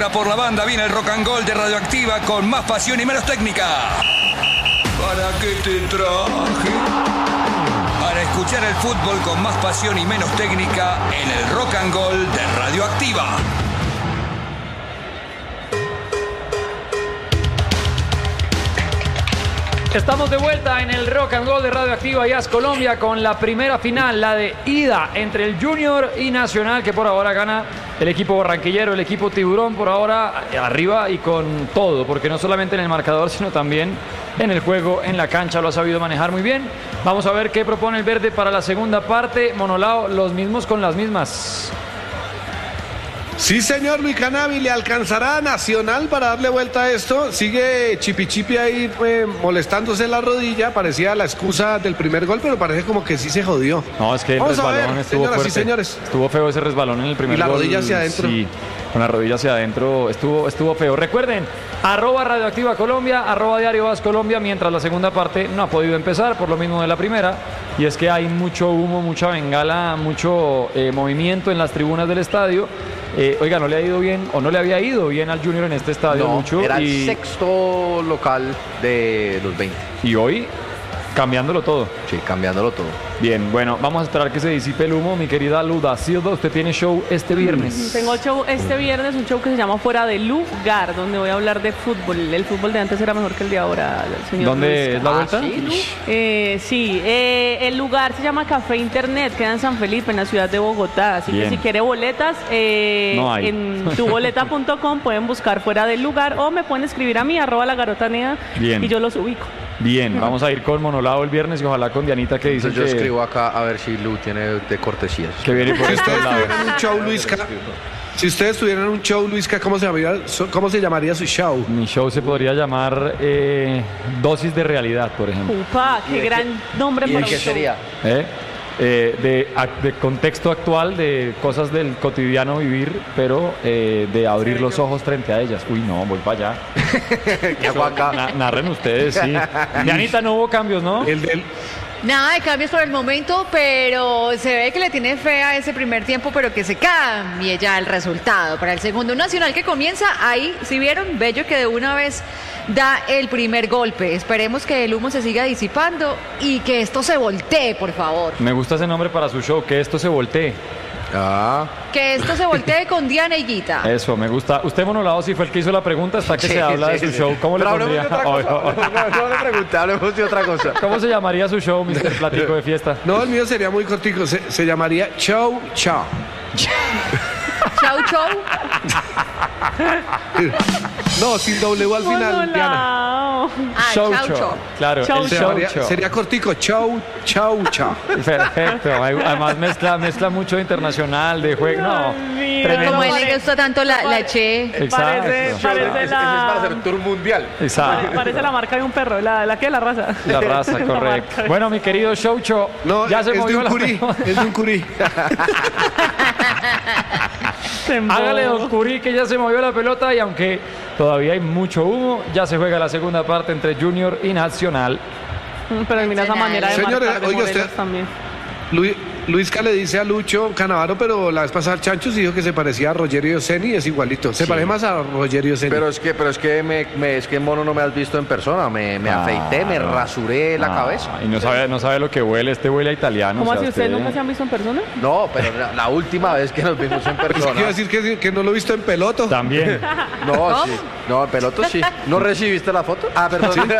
Colombia, por la banda viene el Rock and Roll de Radioactiva con más pasión y menos técnica. ¿Para qué te traje? Para escuchar el fútbol con más pasión y menos técnica en el Rock and Roll de Radioactiva. Estamos de vuelta en el Rock and Roll de Radioactiva Jazz Colombia con la primera final, la de ida entre el Junior y Nacional, que por ahora gana el equipo barranquillero, el equipo Tiburón por ahora arriba y con todo, porque no solamente en el marcador, sino también en el juego, en la cancha, lo ha sabido manejar muy bien. Vamos a ver qué propone el verde para la segunda parte. Monolao, los mismos con las mismas. Sí, señor Luis Canavi, ¿le alcanzará a Nacional para darle vuelta a esto? Sigue Chipi ahí molestándose la rodilla, parecía la excusa del primer gol, pero parece como que sí se jodió. No, es que el resbalón estuvo fuerte. Y señores. Estuvo feo ese resbalón en el primer gol. Y la rodilla hacia adentro. Sí, con la rodilla hacia adentro estuvo feo. Recuerden, @Radioactiva Colombia, @Diario Vaz Colombia, mientras la segunda parte no ha podido empezar, por lo mismo de la primera, y es que hay mucho humo, mucha bengala, mucho movimiento en las tribunas del estadio. Oiga, no le ha ido bien, o no le había ido bien al Junior en este estadio mucho. Era el sexto local de los 20. Y hoy, cambiándolo todo. Sí, cambiándolo todo. Bien, bueno, vamos a esperar que se disipe el humo. Mi querida Luda Silva, usted tiene show este viernes. Tengo show este viernes, un show que se llama Fuera de Lugar, donde voy a hablar de fútbol. El fútbol de antes era mejor que el de ahora, señor. ¿Dónde es la vuelta? Sí, el lugar se llama Café Internet, queda en San Felipe, en la ciudad de Bogotá. Así que si quiere boletas, no hay. en tuboleta.com pueden buscar Fuera del Lugar o me pueden escribir a mí, @lagarotanea, y yo los ubico. Bien, vamos a ir con Monolao el viernes y ojalá con Dianita que dice Entonces yo escribo acá a ver si Lu tiene de cortesías. Que viene por estos lados. Si ustedes tuvieran un show, Luisca, ¿cómo se llamaría su show? Mi show se podría llamar Dosis de Realidad, por ejemplo. Upa, qué gran nombre para un show. ¿Y qué sería? De contexto actual, de cosas del cotidiano vivir, pero de abrir los ojos frente a ellas. Uy, no, voy para allá. ¿Qué hago acá? Narren ustedes, sí. Dianita, no hubo cambios, ¿no? Nada de cambios por el momento, pero se ve que le tiene fe a ese primer tiempo, pero que se cambie ya el resultado para el segundo. Un Nacional que comienza ahí, si vieron, Bello que de una vez da el primer golpe. Esperemos que el humo se siga disipando y que esto se voltee, por favor. Me gusta ese nombre para su show, que esto se voltee. Que esto se voltee con Diana y Guita. Eso, me gusta. Usted, Monolao, si fue el que hizo la pregunta, hasta que se habla de su show. ¿Cómo le pondría? No le pregunté, hablemos de otra cosa. ¿Cómo se llamaría su show, Mr. Platico de Fiesta? No, el mío sería muy cortico. Se llamaría Chau Chau. Chau Chau. No, sin W al final, Diana. Show chau, show. chau. Claro, el show show. Sería cortico, Chau Chau Chau. Perfecto. Además mezcla mucho internacional, de juego. No, tremendo. Como a él le gusta tanto la Che. Exacto. Parece Es para hacer un tour mundial. Exacto. Parece la marca de un perro. ¿La qué? La raza. La raza, correcto. Bueno, mi querido show show. No, ya se es de movió un curí. Es de un curí. Hágale, don Curí, que ya se movió la pelota y aunque todavía hay mucho humo, ya se juega la segunda parte entre Junior y Nacional. Pero mira esa manera de Señores, marcar de oiga Morelos usted. también. Luisca le dice a Lucho Canavaro, pero la vez pasada al Chanchos dijo que se parecía a Rogerio Ceni, es igualito. Se parece más a Rogerio Ceni. Pero es que Mono no me has visto en persona. Me afeité, me rasuré la cabeza. Y no sabe lo que huele. Este huele a italiano. ¿Cómo o sea, así ustedes nunca se han visto en persona? No, pero la última vez que nos vimos en persona. Quiero decir que no lo he visto en peloto. También. No, sí. No, en peloto sí. ¿No recibiste la foto? Ah, perdón. ¿Sí?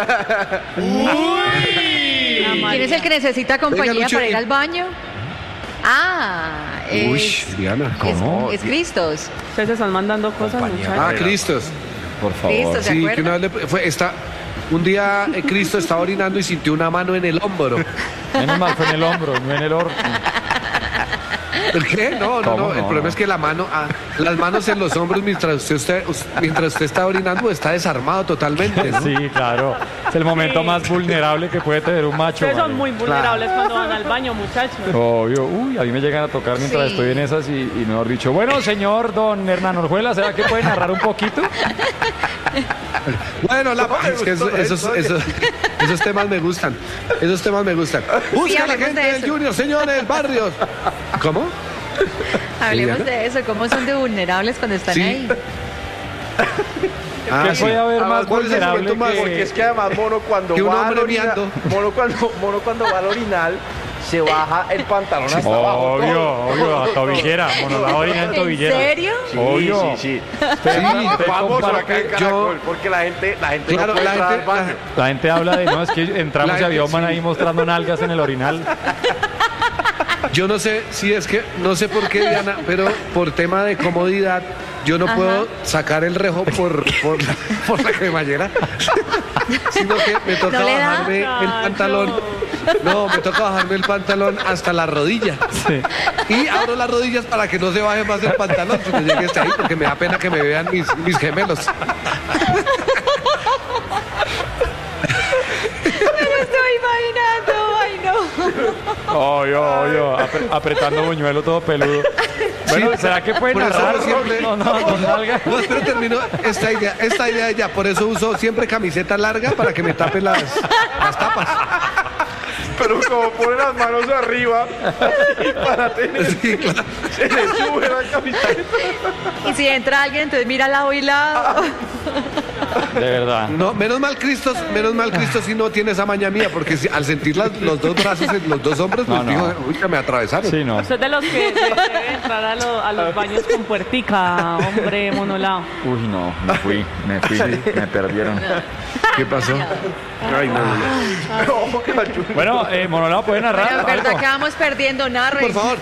¿Quién es el que necesita compañía Venga, Lucho, para ir al baño? Uy, Diana, ¿cómo? Es Cristos. Ustedes se están mandando cosas, muchachos. Cristos. Por favor. Cristos, ¿se Sí, acuerdan? que una vez un día Cristo estaba orinando y sintió una mano en el hombro. Menos mal fue en el hombro, no en el orto. ¿El qué? No. ¿Cómo El no? problema es que las manos en los hombros mientras usted está orinando está desarmado totalmente, ¿no? Sí, claro. Es el momento más vulnerable que puede tener un macho. Ustedes son ¿vale? muy vulnerables cuando van al baño, muchachos. Obvio. Uy, a mí me llegan a tocar mientras Sí. estoy en esas y mejor dicho. Bueno, señor don Hernán Orjuela, ¿será que puede narrar un poquito? Bueno, es que esos temas me gustan. Busca a la hablemos gente de del eso. Junior, señores, barrios. ¿Cómo? Hablemos Diana. de eso, cómo son de vulnerables cuando están Sí. ahí. ¿Qué puede haber más ¿cuál es el vulnerable momento más? que- Porque es que además Mono cuando Que un va al hombre orinal, miando. Mono cuando va al orinal se baja el pantalón hasta abajo. Obvio, a tobillera, monolado orina en ¿En tobillera. serio? Obvio. Sí. Usted Famoso compara- acá en Caracol, porque la gente Claro, no puede la entrar gente- al baño. La gente habla de, no, es que entramos La y había un gente- man ahí mostrando nalgas en el orinal. Yo no sé si es que, no sé por qué, Diana, pero por tema de comodidad, yo no puedo sacar el rejo por la cremallera, sino que me toca ¿No le da? bajarme el pantalón. No, me toca bajarme el pantalón hasta la rodilla. Sí. Y abro las rodillas para que no se baje más el pantalón, que me llegue hasta ahí, porque me da pena que me vean mis gemelos. Me lo estoy imaginando, ay no. Obvio, apretando buñuelo todo peludo. Bueno, Sí, ¿será que puede por eso narrar? siempre- No, nalga. No, espero termino esta idea de ya, por eso uso siempre camiseta larga para que me tapen las tapas. Pero como pone las manos arriba para tener, Sí, claro. se le sube la camiseta. Y si entra alguien, entonces mira lado y lado. De verdad. No, menos mal Cristo si no tiene esa maña mía, porque al sentir los dos brazos en los dos hombres, pues No. digo, uy, que me atravesaron. Sí, no. Usted es de los que debe entrar a los baños con puertica, hombre monolao. Uy, no, me me perdieron. ¿Qué pasó? Ay, no. Bueno, Monolao puede narrar Pero es verdad algo. que vamos perdiendo, narre. Por favor.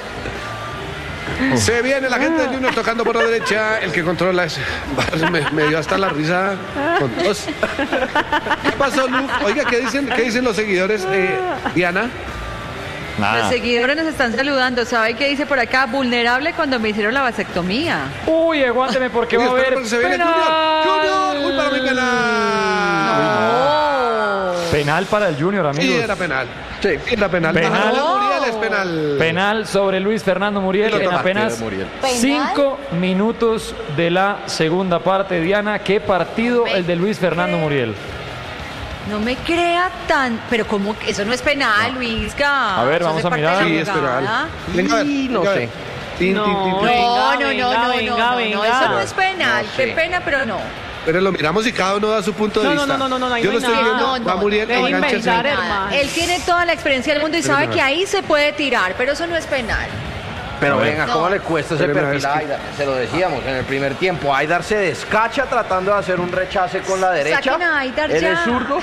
Se viene la gente del Junior tocando por la derecha. El que controla es. Me dio hasta la risa con dos. ¿Qué pasó, Lu? Oiga, ¿qué dicen los seguidores? Diana. Los Nada. seguidores nos están saludando. ¿Sabe qué dice por acá? Vulnerable cuando me hicieron la vasectomía. Uy, aguánteme porque Uy, va a espera, haber porque se viene penal. Junior. Uy, para mí penal. Oh. Penal para el Junior, Sí, amigos. era penal. Sí, era penal. Penal. Para Muriel es penal. Penal sobre Luis Fernando Muriel Lo en tomaste, apenas Muriel. 5 minutos de la segunda parte. Diana, qué partido el de Luis Fernando Muriel. No me crea tan. Pero como que eso no es penal, Luisca. A ver, Eso vamos hace a parte mirar. de la Sí, es jugada. penal. Venga, a ver, no venga, a sé. ver. Tin, tin, tin, No, tin. No, Venga, eso no es penal. No Qué sé. pena, pero no. Pero lo miramos y cada uno da su punto de No, vista. no, ahí Yo no lo hay estoy nada. viendo. No, Va no, Muriel, deje enganche inventar, ese. hermano. Él tiene toda la experiencia del mundo y sabe que ahí se puede tirar, pero eso no es penal. Pero A ver. venga, ¿cómo No. le cuesta ese Pero perfil es a que- Aidar? Se lo decíamos en el primer tiempo. Aidar se descacha tratando de hacer un rechace con la derecha. Saquen a Aidar Él ya. es zurdo.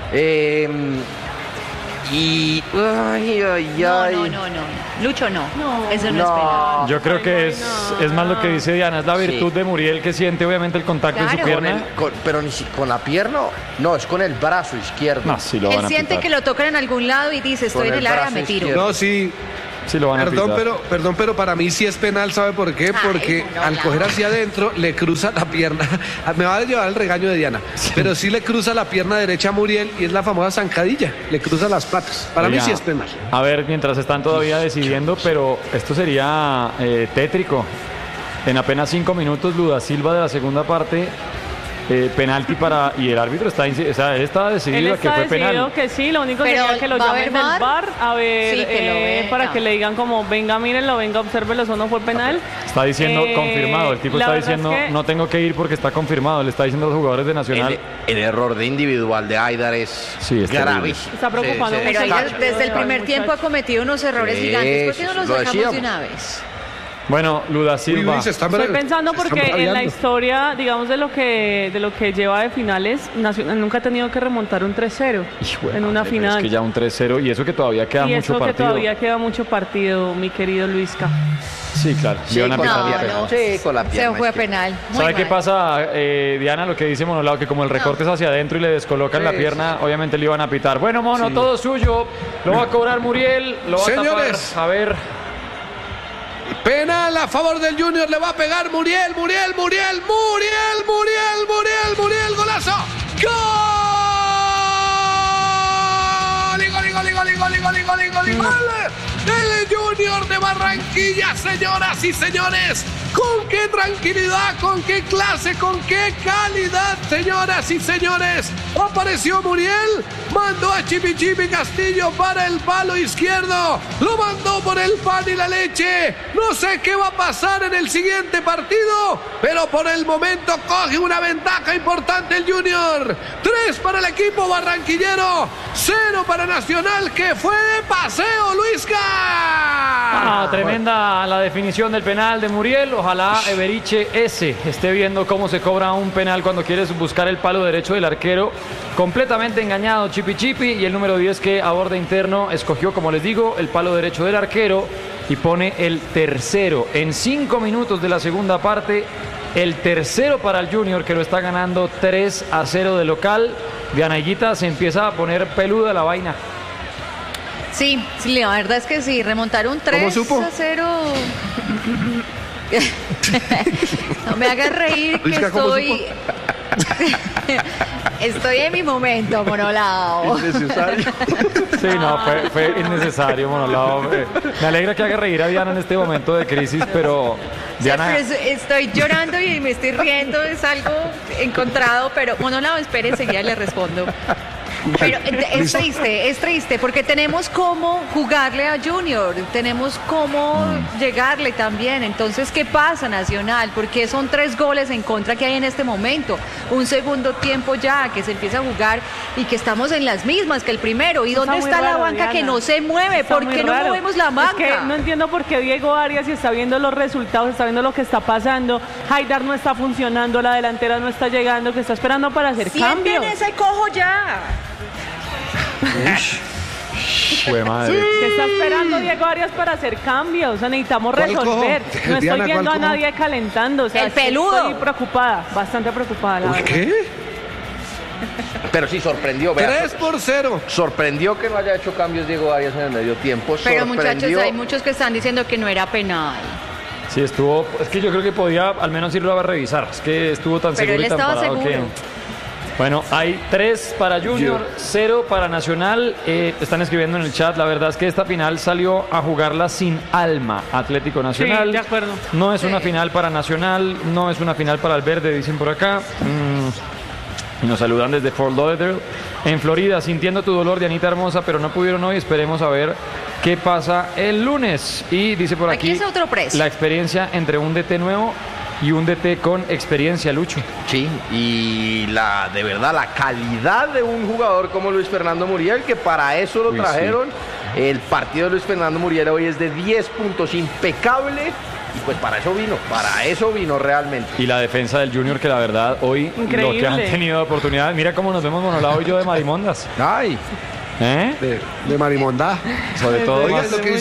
Y. Ay. No. Lucho, no. No. Eso no, No. es penal. Yo creo que es más lo que dice Diana, es la virtud Sí. de Muriel que siente obviamente el contacto en su Claro. pierna. Pero ni si, con la pierna. No, es con el brazo izquierdo. No, sí lo van Él a siente pitar. que lo tocan en algún lado y dice, estoy Con en el el área, brazo me tiro. izquierdo. No, sí. Sí lo van a pitar. Perdón, pero para mí sí es penal, ¿sabe por qué? Ay, Porque no, al no. coger hacia adentro le cruza la pierna. Me va a llevar el regaño de Diana. Pero sí le cruza la pierna derecha a Muriel y es la famosa zancadilla. Le cruza las patas. Para mí Oiga, sí es penal. A ver, mientras están todavía decidiendo, pero esto sería tétrico. En apenas 5 minutos, Luda Silva de la segunda parte, penalti para... Y el árbitro está, o sea, él está Él decidido a que está fue decidido penal. que sí, lo único Pero, sería que lo ¿va a llamen haber del VAR? bar a ver, Sí, que lo vean. para que le digan como, venga, mírenlo, venga, obsérvelo, eso no fue penal. Está diciendo confirmado, el tipo la está verdad diciendo es que- no tengo que ir porque está confirmado, le está diciendo a los jugadores de Nacional. El error de individual de Aidar es Sí, es terrible. gravísimo. Está preocupando Se- se Pero ahí descacha. desde el primer Muchacho. tiempo ha cometido unos errores Sí, gigantes. ¿Por qué no sí, los lo sacamos de decíamos. una vez? Bueno, Luda Uy, Silva. uy, se están Estoy pensando se están porque en la braviando. historia, digamos, de lo que lleva de finales, Nacional nunca ha tenido que remontar un 3-0 Hijo de en una madre, pero final. Es que ya un 3-0 y eso que todavía queda y mucho eso que partido. todavía queda mucho partido, mi querido Luisca. Sí, claro. Sí, le van a con pitar la la pierna. penal. Sí, con la Se pierna fue izquierda. penal. Muy ¿Sabe qué mal. pasa, Diana? Lo que dice Monolao, que como el recorte es hacia adentro y le descolocan la Sí, pierna, obviamente le iban a pitar. Bueno, Mono, todo suyo. Lo va a cobrar Muriel, lo va Señores. a tapar. A ver. Penal a favor del Junior, le va a pegar Muriel, golazo. ¡Gol! El Junior de Barranquilla, señoras y señores. Con qué tranquilidad, con qué clase, con qué calidad señoras y señores, apareció Muriel, mandó a Chipi Castillo para el palo izquierdo, lo mandó por el pan y la leche. No sé qué va a pasar en el siguiente partido, pero por el momento coge una ventaja importante el Junior. 3 para el equipo barranquillero, 0 para Nacional, que fue de paseo, Luisca. Tremenda la definición del penal de Muriel. Ojalá Eberiche esté viendo cómo se cobra un penal cuando quieres buscar el palo derecho del arquero. Completamente engañado Chipi, y el número 10 que a borde interno escogió, como les digo, el palo derecho del arquero y pone el tercero en 5 minutos de la segunda parte. El tercero para el Junior, que lo está ganando 3-0 de local. Dianayita, se empieza a poner peluda la vaina. Sí, la verdad es que sí, remontar un 3-0. No me hagas reír, que estoy en mi momento, Monolao. Innecesario. Sí, no, fue innecesario, Monolao. Me alegra que haga reír a Diana en este momento de crisis, pero Diana... Estoy llorando y me estoy riendo, es algo encontrado, pero Monolao, espere, enseguida le respondo. Pero es triste, porque tenemos cómo jugarle a Junior, tenemos cómo llegarle también. Entonces, ¿qué pasa, Nacional? Porque son 3 goles en contra que hay en este momento. Un segundo tiempo ya, que se empieza a jugar y que estamos en las mismas que el primero. ¿Y dónde está la banca, Diana, que no se mueve? ¿Por qué no movemos la banca? Es que no entiendo por qué Diego Arias, si está viendo los resultados, está viendo lo que está pasando. Haidar no está funcionando, la delantera no está llegando, que está esperando para hacer cambios. ¡Sienten ese cojo ya! Madre. ¿Qué está esperando Diego Arias para hacer cambios? O sea, necesitamos resolver. No estoy viendo a nadie calentando. O sea, el peludo. Estoy preocupada, bastante preocupada, la verdad. ¿Qué? Pero sí sorprendió. 3-0. Sorprendió que no haya hecho cambios Diego Arias en el medio tiempo. Pero muchachos, hay muchos que están diciendo que no era penal. Sí, estuvo. Es que yo creo que podía al menos irlo a revisar. Es que estuvo tan pero seguro y tan parado que. Bueno, hay 3 para Junior, 0 para Nacional. Están escribiendo en el chat, la verdad es que esta final salió a jugarla sin alma Atlético Nacional. Sí, de acuerdo. No es una final para Nacional, no es una final para el Verde, dicen por acá. Y nos saludan desde Fort Lauderdale. En Florida, sintiendo tu dolor, Dianita hermosa, pero no pudieron hoy. Esperemos a ver qué pasa el lunes. Y dice por aquí es otro precio. La experiencia entre un DT nuevo y un DT con experiencia, Lucho. Sí, y de verdad, la calidad de un jugador como Luis Fernando Muriel, que para eso lo trajeron. Sí. El partido de Luis Fernando Muriel hoy es de 10 puntos, impecable. Y pues para eso vino realmente. Y la defensa del Junior, que la verdad hoy increíble. Lo que han tenido oportunidad. Mira cómo nos vemos Monolao y yo de marimondas. Ay. De marimonda. Sobre todo. Oiga,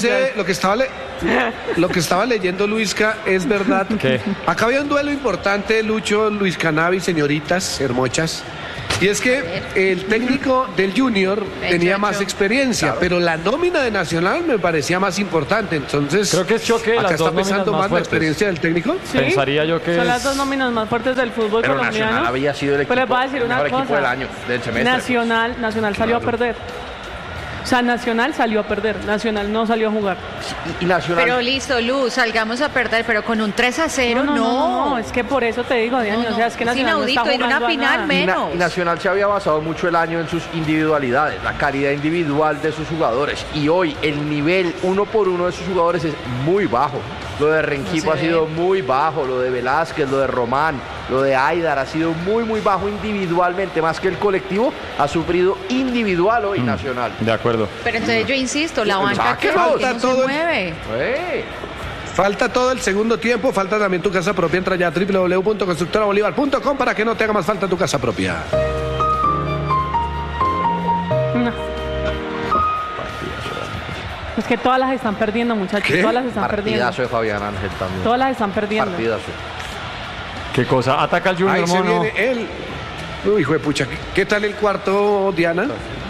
lo que estaba leyendo Luisca es verdad. ¿Qué? Acá había un duelo importante, Lucho, Luis Cannabis, señoritas hermochas. Y es que el técnico del Junior tenía más experiencia, claro, pero la nómina de Nacional me parecía más importante. Entonces, creo que es choque acá las está dos pesando más la experiencia del técnico. ¿Sí? Pensaría yo que son las 2 nóminas más fuertes del fútbol pero colombiano. Nacional había sido el equipo, les voy a decir una mejor cosa. Equipo del año, del semestre. Nacional salió a perder. O sea, Nacional salió a perder, Nacional no salió a jugar. Y Nacional... Pero listo, Luz, salgamos a perder, pero con un 3-0 no, es que por eso te digo, Diana, o sea, es que Nacional es inaudito, no está jugando en una final menos. Y Nacional se había basado mucho el año en sus individualidades, la calidad individual de sus jugadores, y hoy el nivel 1 por 1 de sus jugadores es muy bajo. Lo de Rengifo ha sido muy bajo, lo de Velázquez, lo de Román, lo de Haidar ha sido muy bajo individualmente, más que el colectivo ha sufrido individual hoy Nacional. De acuerdo. Pero entonces yo insisto, la banca que no se mueve. Falta todo el segundo tiempo, falta también tu casa propia. Entra ya a www.constructorabolivar.com para que no te haga más falta tu casa propia. No. Es que todas las están perdiendo, muchachos. ¿Qué? Todas las están perdiendo. Partidazo de Fabián Ángel también. Todas las están perdiendo. Partidazo. ¿Qué cosa? Ataca al Junior, Ahí se mono. viene él. Uy, hijo de pucha. ¿Qué tal el cuarto, Diana?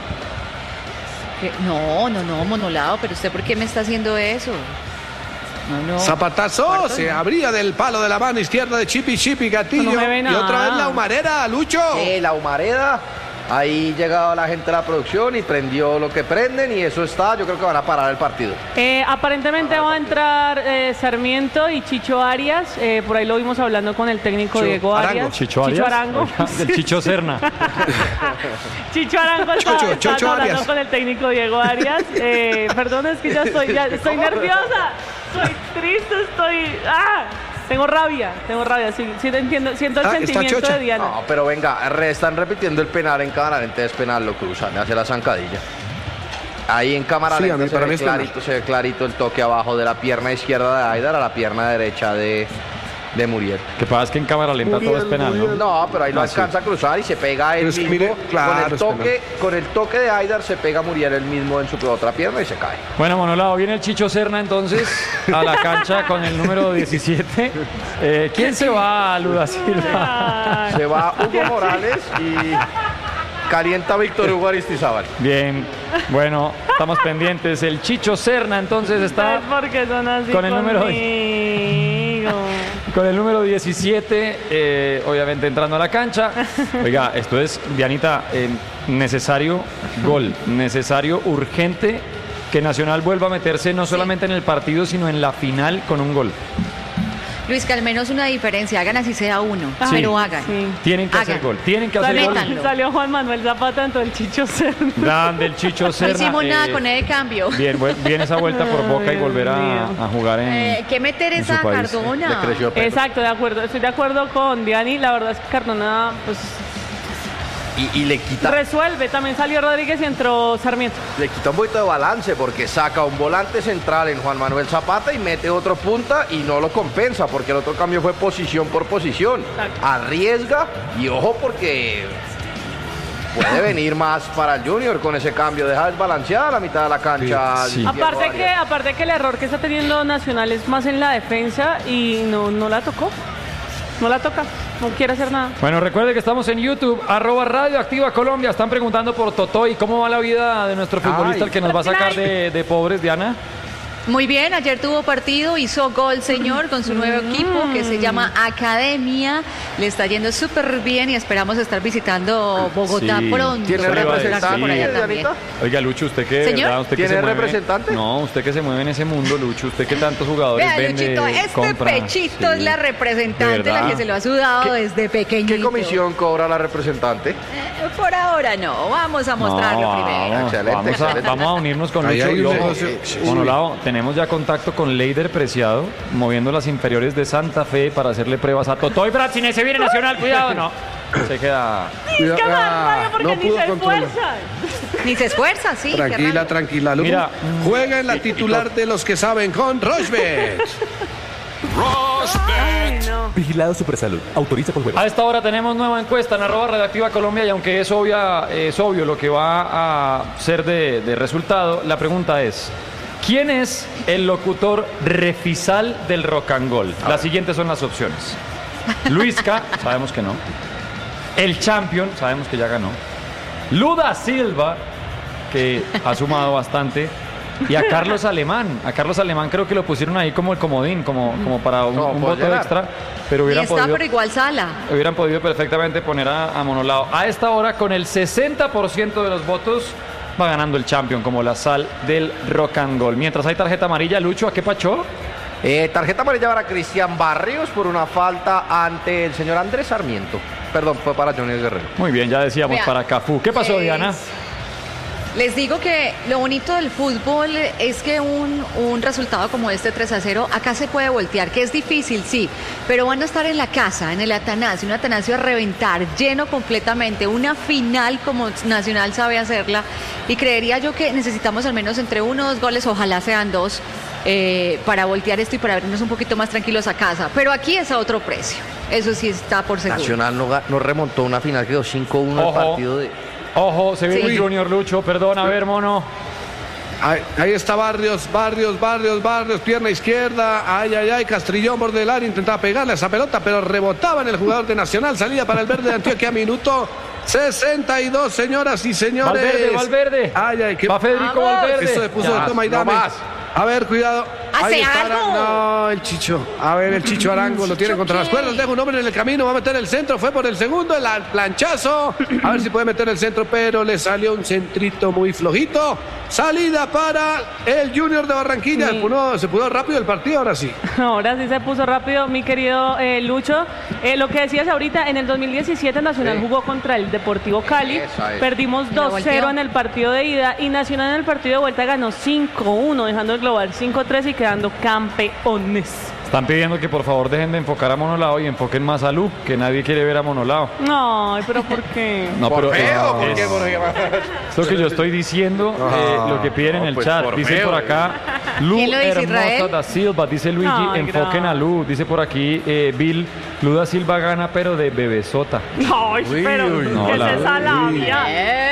No, Monolao, pero ¿usted por qué me está haciendo eso? No. Zapatazo, se abría del palo de la mano izquierda de Chipi Gatillo. No me ve y nada. otra vez la Humareda, Lucho. La Humareda. Ahí llegaba la gente de la producción y prendió lo que prenden y eso está, yo creo que van a parar el partido. Aparentemente va a entrar Sarmiento y Chicho Arias, por ahí lo vimos hablando con el técnico Diego Arias. Chicho Arias. Arango. Del Chicho Serna. Chicho Arango está hablando con el técnico Diego Arias. Perdón, es que ya estoy nerviosa, estoy triste, tengo rabia, sí, siento el sentimiento de Diana. No, pero venga, están repitiendo el penal en cámara lenta, es penal, lo cruza, me hace la zancadilla. Ahí en cámara lenta se ve clarito el toque abajo de la pierna izquierda de Haidar a la pierna derecha de Muriel. Que pasa es que en cámara lenta todo es penal, ¿no? No, pero ahí lo alcanza a cruzar y se pega él mismo. Mire, claro, con el toque de Haidar se pega Muriel él mismo en su otra pierna y se cae. Bueno, Monolao, viene el Chicho Serna entonces a la cancha con el número 17. ¿Quién se va, Luda Silva? Se va Hugo Morales y calienta Víctor Hugo Aristizábal. Bien, bueno, estamos pendientes. El Chicho Serna entonces está con el número con el número 17, obviamente entrando a la cancha. Oiga, esto es, Dianita, necesario gol, necesario, urgente, que Nacional vuelva a meterse no solamente en el partido, sino en la final con un gol. Luis, que al menos una diferencia, hagan así sea uno, pero hagan. Sí. Tienen que hacer gol, tienen que hacer gol. Salió Juan Manuel Zapata, entonces el Chicho Serna. Dan del Chicho Serna. No hicimos nada con él de cambio. Bien esa vuelta por Boca y volver a jugar en ¿qué meter esa Cardona? Exacto, de acuerdo, estoy de acuerdo con Diani, la verdad es que Cardona, pues... Y le quita... Resuelve, también salió Rodríguez y entró Sarmiento. Le quita un poquito de balance porque saca un volante central en Juan Manuel Zapata y mete otro punta y no lo compensa porque el otro cambio fue posición por posición. Exacto. Arriesga y ojo porque puede venir más para el Junior con ese cambio. Deja desbalanceada la mitad de la cancha. Sí. Aparte que el error que está teniendo Nacional es más en la defensa y no la tocó. No la toca, no quiere hacer nada. Bueno, recuerde que estamos en YouTube, @Radioactiva Colombia. Están preguntando por Totoy. ¿Cómo va la vida de nuestro futbolista, el que nos va a sacar de pobres, Diana? Muy bien, ayer tuvo partido, hizo gol, señor, con su nuevo equipo que se llama Academia. Le está yendo súper bien y esperamos estar visitando Bogotá pronto. ¿Tiene representante por allá también? Oiga, Lucho, ¿usted qué? ¿Señor? ¿Usted ¿Tiene que representante? No, usted que se mueve en ese mundo, Lucho. ¿Usted que tantos jugadores Vea, vende, Luchito, compra? Pechito es la representante, la que se lo ha sudado desde pequeñito. ¿Qué comisión cobra la representante? Por ahora no, vamos a mostrarlo primero. Excelente. Vamos a unirnos con Lucho. Y ojo, Monolao, tenemos ya contacto con Leider Preciado, moviendo las inferiores de Santa Fe para hacerle pruebas a Totoy Bratzine. Se viene Nacional, cuidado, no. Se queda... Es que Mario, porque ni se esfuerza. Ni se esfuerza, sí. Tranquila. Mira, juega en la titular de los que saben con Rochbet. Vigilado Supersalud. Autoriza con juegos. A esta hora tenemos nueva encuesta en @Radioactiva Colombia y aunque es obvio lo que va a ser de resultado, la pregunta es: ¿quién es el locutor refisal del Rock and Roll? Las siguientes son las opciones. Luisca, sabemos que no. El Champion, sabemos que ya ganó. Luda Silva, que ha sumado bastante. Y a Carlos Alemán. A Carlos Alemán creo que lo pusieron ahí como el comodín, como para un voto extra. Pero pero igual Sala. Hubieran podido perfectamente poner a Monolao. A esta hora, con el 60% de los votos, va ganando el Champion como la sal del Rock and Roll. Mientras hay tarjeta amarilla, Lucho, ¿a qué pachó? Tarjeta amarilla para Cristian Barrios por una falta ante el señor Andrés Sarmiento. Perdón, fue para Johnny Guerrero. Muy bien, ya decíamos para Cafú. ¿Qué pasó, Diana? Les digo que lo bonito del fútbol es que un resultado como este 3-0 acá se puede voltear, que es difícil, sí, pero van a estar en la casa, en el Atanasio, un Atanasio a reventar, lleno completamente, una final como Nacional sabe hacerla, y creería yo que necesitamos al menos entre 1 o 2 goles, ojalá sean 2, para voltear esto y para vernos un poquito más tranquilos a casa, pero aquí es a otro precio, eso sí está por seguro. Nacional no remontó una final, quedó 5-1 el partido de... Ojo, se viene el Junior, Lucho, perdón, a ver, mono. Ahí está Barrios, pierna izquierda, ay, Castrillón borde del área, intentaba pegarle a esa pelota, pero rebotaba en el jugador de Nacional, salida para el verde de Antioquia, minuto 62, señoras y señores. Valverde. Va Federico Valverde. Eso se puso de toma y dame. A ver, cuidado. ¡Hace algo! No, el Chicho. A ver, el Chicho Arango lo tiene contra las cuerdas. Deja un hombre en el camino. Va a meter el centro. Fue por el segundo. El planchazo. A ver si puede meter el centro, pero le salió un centrito muy flojito. Salida para el Junior de Barranquilla. Se pudo rápido el partido, ahora sí. Ahora sí se puso rápido, mi querido Lucho. Lo que decías ahorita, en el 2017 Nacional jugó contra el Deportivo Cali. Perdimos 2-0 en el partido de ida y Nacional en el partido de vuelta ganó 5-1, dejando el global 5-3 y quedando campeones. Están pidiendo que por favor dejen de enfocar a Monolao y enfoquen más a Lu, que nadie quiere ver a Monolao. Ay, pero ¿por qué? No, pero feo, es lo que yo estoy diciendo, lo que piden en el chat. Dice por acá, Lu ¿Quién lo dice, Hermosa Israel? da Silva, dice Luigi, Ay, enfoquen a Lu. Dice por aquí, Bill, Lu da Silva gana, pero de bebesota. Ay, pero no, ¿qué es la- esa labia?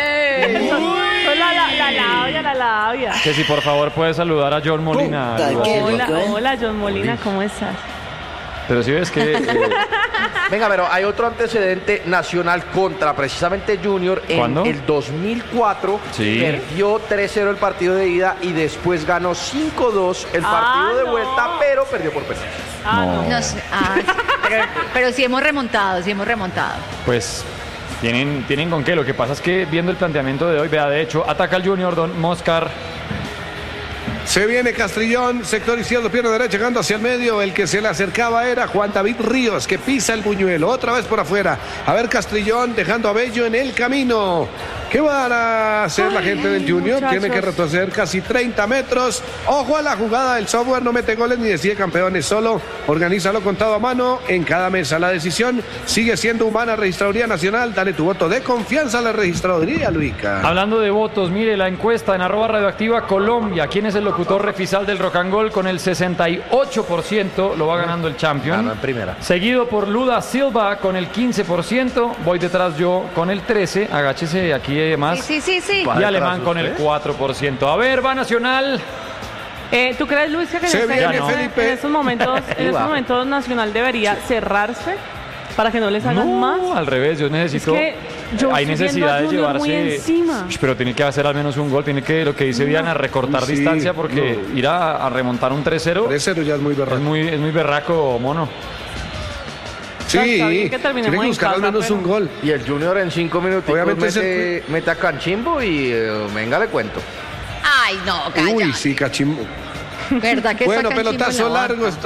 La labia. Que si por favor puede saludar a John Molina. Lu da Silva. Hola, John Molina, ¿cómo estás? Pero si ves que... Venga, pero hay otro antecedente Nacional contra precisamente Junior. En ¿Cuándo? el 2004 Sí. perdió 3-0 el partido de ida y después ganó 5-2 el partido de no. vuelta, pero perdió por penales. no. No sé, pero sí hemos remontado, Pues tienen con qué. Lo que pasa es que viendo el planteamiento de hoy, vea, de hecho, ataca al Junior, Don Moscar. Se viene Castrillón, sector izquierdo, pierna derecha, llegando hacia el medio. El que se le acercaba era Juan David Ríos, que pisa el buñuelo. Otra vez por afuera. A ver, Castrillón dejando a Bello en el camino. ¿Qué van a hacer la gente del Junior? muchachos. Tiene que retroceder casi 30 metros. Ojo a la jugada del software. No mete goles ni decide campeones. Solo organízalo contado a mano en cada mesa. La decisión sigue siendo humana. Registraduría Nacional. Dale tu voto de confianza a la registraduría, Luica. Hablando de votos, mire la encuesta en @radioactiva Colombia. ¿Quién es el locutor refisal del Rock and Roll? Con el 68% lo va ganando el Champion. Ganó en primera. Seguido por Luda Silva con el 15%. Voy detrás yo con el 13%. Agáchese aquí más. Sí. Y Alemán con el 4%. A ver, va Nacional. ¿Tú crees, Luis, que Se viene en Felipe. estos momentos Nacional debería cerrarse para que no les hagan más? No, al revés, yo necesito. Es que yo hay estoy viendo necesidad a de Junior muy llevarse. encima. Pero tiene que hacer al menos un gol. Tiene que, lo que dice Diana, recortar Sí, distancia porque ir a remontar un 3-0 3-0 ya es muy es berraco. muy berraco, mono. Sí, Está bien que terminemos tiene que en buscar al casa, menos pero- un gol. Y el Junior en 5 minutos Obviamente mete a Canchimbo y venga, le cuento. Ay, no, calla. Uy, sí, cachimbo. ¿Verdad que Bueno, sacan pelotazo chimbo en la largo. banca? Está...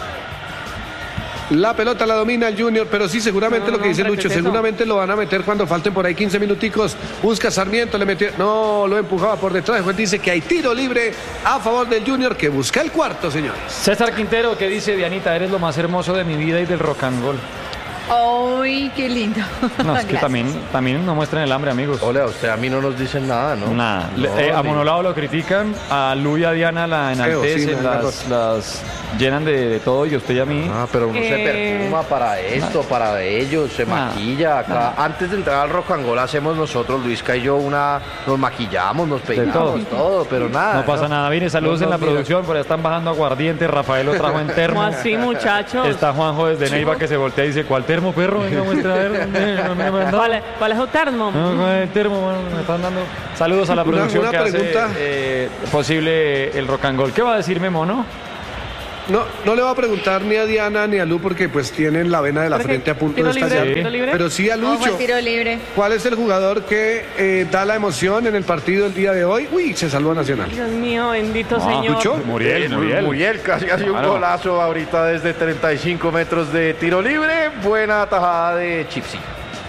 La pelota la domina el Junior, pero sí, seguramente No, lo que dice hombre, Lucho, ¿qué es eso? seguramente lo van a meter cuando falten por ahí 15 minuticos. Busca Sarmiento, le metió. No, lo empujaba por detrás. Juez dice que hay tiro libre a favor del Junior, que busca el cuarto, señores. César Quintero, que dice, Dianita, eres lo más hermoso de mi vida y del rock and roll. Ay, qué lindo. No, es que Gracias. también no muestran el hambre, amigos. Hola, usted a mí no nos dicen nada, ¿no? Nada. No, A ni- Monolao lo critican, a Lu y a Diana la enaltecen, sí, las llenan de todo y a usted y a mí. Ah, pero uno se perfuma para esto, para ellos, se maquilla acá. Antes de entrar al Rock and Roll hacemos nosotros, Luisca y yo, nos maquillamos, nos peinamos, todo, pero nada. No pasa nada. Mire, saludos No, en la mira. producción, por ahí están bajando aguardiente. Rafael lo trajo en termo. ¿Cómo así, muchachos? Está Juanjo desde Neiva que se voltea y dice, ¿cuál termo, perro? Venga, muestra a ver. ¿Cuál es el termo? No, ¿cuál es el termo? Bueno, me están dando saludos a la producción una que pregunta. hace posible el rock and roll. ¿Qué va a decirme, mono? No le va a preguntar ni a Diana ni a Lu porque pues tienen la vena de la ¿Por qué? frente a punto ¿Tiro de libre? estallar. ¿Tiro libre? Pero sí a Ojo al Lucho. tiro libre. ¿Cuál es el jugador que da la emoción en el partido el día de hoy? Uy, se salvó Nacional. Dios mío, bendito Ah, señor. Lucho. Muriel casi hace un Claro. golazo ahorita desde 35 metros de tiro libre. Buena tajada de Chipsy.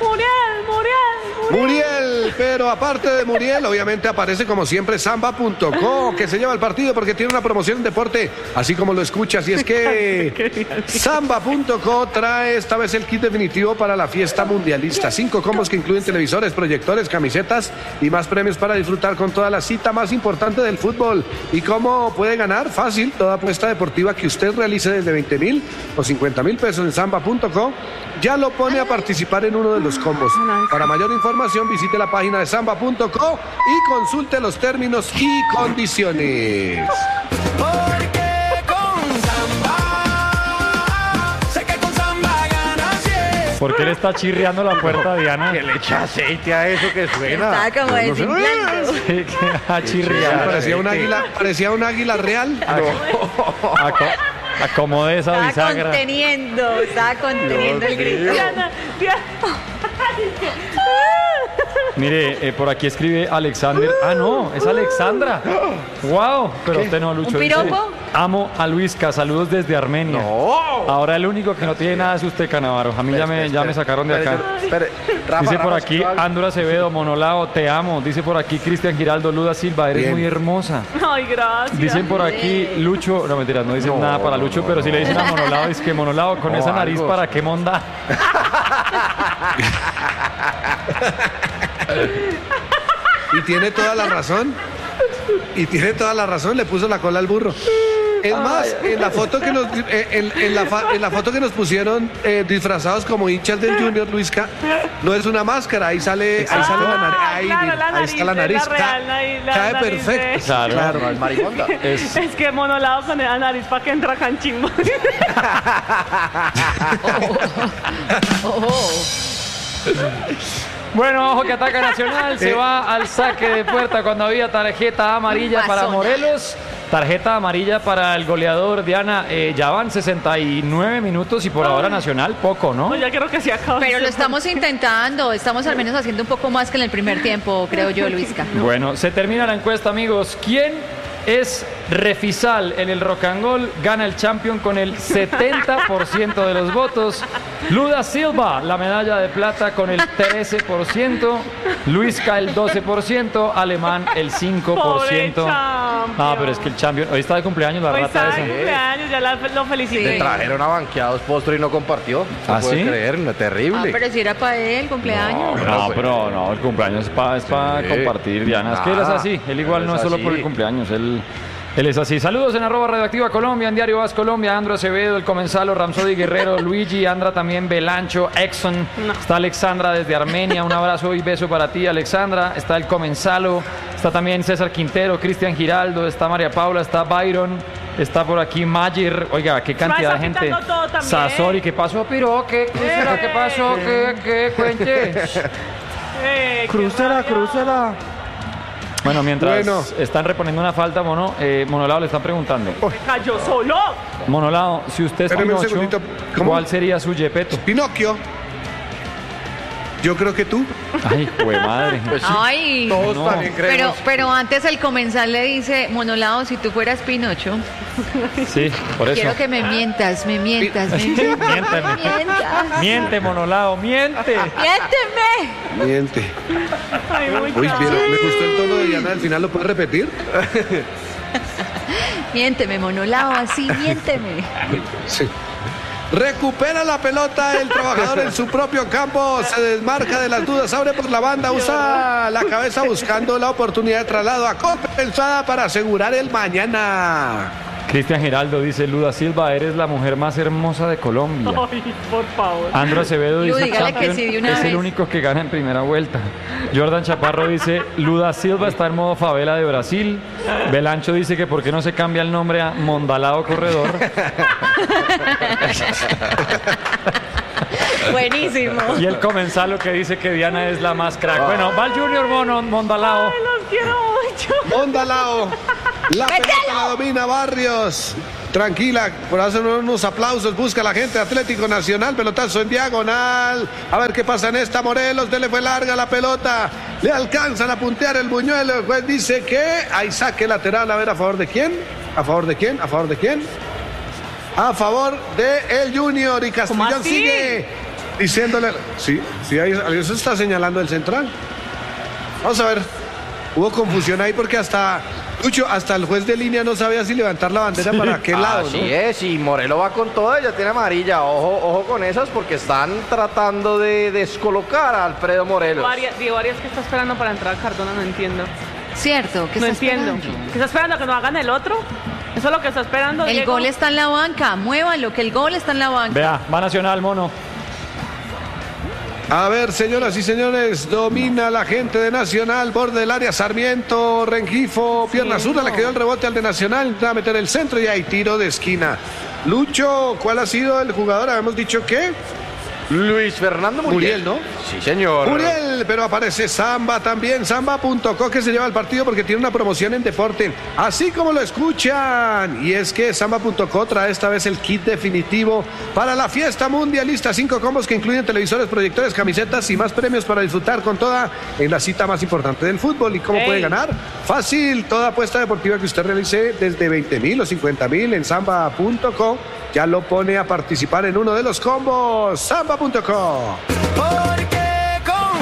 Muriel, pero aparte de Muriel, obviamente aparece como siempre Samba.co, que se lleva el partido porque tiene una promoción en deporte, así como lo escuchas. Y es que Samba.co trae esta vez el kit definitivo para la fiesta mundialista. 5 combos que incluyen televisores, proyectores, camisetas y más premios para disfrutar con toda la cita más importante del fútbol. ¿Y cómo puede ganar? Fácil, toda apuesta deportiva que usted realice desde 20,000 o 50,000 pesos en Samba.co ya lo pone a participar en uno de los combos. Para mayor información visite la página de Samba.co y consulte los términos y condiciones. Porque con Samba, sé que con Samba ganas, yes. ¿Por qué le está chirriando la puerta a Diana? Que le echa aceite a eso que suena. Está como desinflando. Sí, que a chirriar. Parecía un águila real. Acomode esa bisagra. Estaba conteniendo el grito. Diana. Mire, por aquí escribe Alexander. Ah, no, es Alexandra. Wow, pero usted no, Lucho. ¿Un piropo? Amo a Luisca, saludos desde Armenia. No. Ahora el único que no tiene nada es usted, Canavaro. A mí ya me sacaron de acá. Dice por aquí Andra Acevedo, Monolao, te amo. Dice por aquí Cristian Giraldo, Luda Silva, eres muy hermosa. Ay, gracias. Dicen por aquí Lucho, no mentiras, no dicen nada para Lucho, pero sí le dicen a Monolao, es que Monolao con esa nariz para qué monda. Y tiene toda la razón. Le puso la cola al burro. Es más, en la foto que nos en la foto que nos pusieron disfrazados como hinchas del Junior, Luisca, no es una máscara, ahí sale la nariz, ahí está la nariz, cae perfecto. Claro, es marimonda. Es que Monolao con la nariz para que entra canchimbo. Bueno, ojo que ataca Nacional, se va al saque de puerta cuando había tarjeta amarilla para Morelos. Tarjeta amarilla para el goleador, Diana. Ya van 69 minutos y por ahora Nacional poco, ¿no? Ya creo que se acaba. Pero lo estamos intentando, estamos al menos haciendo un poco más que en el primer tiempo, creo yo, Luisca. Bueno, se termina la encuesta, amigos. ¿Quién es Refisal en el Rock and Roll? Gana el Champion con el 70% de los votos. Luda Silva, la medalla de plata con el 13%. Luisca el 12%. Alemán el 5%. Ah, pero es que el Champion, hoy está de cumpleaños la hoy rata está esa. de cumpleaños, ya lo felicité. Le trajeron a banqueados postre y no compartió. ¿Ah, puede sí? creer, no, terrible. Pero si era para él, cumpleaños. No, pero no, el cumpleaños es para compartir, Diana. Es que él es así, él igual no es solo por el cumpleaños, él es así. Saludos en @Radioactiva Colombia, en Diario Vas Colombia, Andro Acevedo, el Comensalo, Ramsody Guerrero, Luigi, Andra también, Belancho, Exxon, está Alexandra desde Armenia, un abrazo y beso para ti, Alexandra, está el Comensalo, está también César Quintero, Cristian Giraldo, está María Paula, está Byron, está por aquí Mayer, oiga, qué cantidad de gente. Sasori, ¿qué pasó, Piro? ¿Qué será? ¿Qué pasó? ¿Qué cuente? Crúcela. Bueno, mientras están reponiendo una falta, Monolao le están preguntando. Me cayó solo. Monolao, si usted es Pinocho, ¿cuál sería su Gepetto? Pinocchio. Yo creo que tú. Ay, jue madre. Pues sí, Ay, todos también creemos. pero antes el comensal le dice, Monolao, si tú fueras Pinocho, Sí, por eso. quiero que me mientas. Miénteme. Miente, Monolao, miente. ¡Miénteme! Miente. Ay, muy Uy, caro. bien, me gustó el tono de Diana, al final lo puedes repetir. Miénteme, Monolao, así, miénteme. Sí. Recupera la pelota el trabajador en su propio campo, se desmarca de las dudas, abre por la banda, usa la cabeza buscando la oportunidad de traslado a compensada para asegurar el mañana. Cristian Giraldo dice, Luda Silva, eres la mujer más hermosa de Colombia. Ay, por favor. Andro Acevedo dice, dígale que Champion sí de una es el vez. único que gana en primera vuelta. Jordan Chaparro dice, Luda Silva está en modo favela de Brasil. Belancho dice que por qué no se cambia el nombre a Mondalao Corredor. Buenísimo. Y el Comensalo que dice que Diana es la más crack. Bueno, va el Junior Mondalao. Ay, los quiero mucho. Mondalao, la pelota la domina Barrios. Tranquila, por hacer unos aplausos, busca la gente, Atlético Nacional, pelotazo en diagonal. A ver qué pasa en esta, Morelos, le fue larga la pelota. Le alcanzan a puntear el buñuelo. El juez dice que hay saque lateral. A ver, ¿a favor de quién? ¿A favor de quién? ¿A favor de quién? A favor de el Junior, y Castellón sigue diciéndole. Sí, ahí eso está señalando el central. Vamos a ver. Hubo confusión ahí porque hasta el juez de línea no sabía si levantar la bandera para qué lado, ¿no? Así es, y Morelo va con todo, ella tiene amarilla. Ojo con esas porque están tratando de descolocar a Alfredo Morelos. Diego Arias, ¿qué está esperando para entrar a Cardona? No entiendo. Cierto, que No está entiendo. esperando. ¿Qué está esperando? ¿Que no hagan el otro? ¿Eso es lo que está esperando, El Diego? gol está en la banca, muévanlo, que el gol está en la banca. Vea, va Nacional, mono. A ver, señoras y señores, domina la gente de Nacional, borde del área, Sarmiento, Rengifo, pierna zurda, le quedó el rebote al de Nacional, va a meter el centro y hay tiro de esquina. Lucho, ¿cuál ha sido el jugador? Habíamos dicho que Luis Fernando Muriel. Muriel, ¿no? Sí, señor. Muriel, pero aparece Samba también, Samba.co, que se lleva el partido porque tiene una promoción en deporte, así como lo escuchan. Y es que Samba.co trae esta vez el kit definitivo para la fiesta mundialista. 5 combos que incluyen televisores, proyectores, camisetas y más premios para disfrutar con toda en la cita más importante del fútbol. ¿Y cómo puede ganar? Fácil, toda apuesta deportiva que usted realice desde 20.000 o 50.000 en Samba.co ya lo pone a participar en uno de los combos. Samba.co. Porque con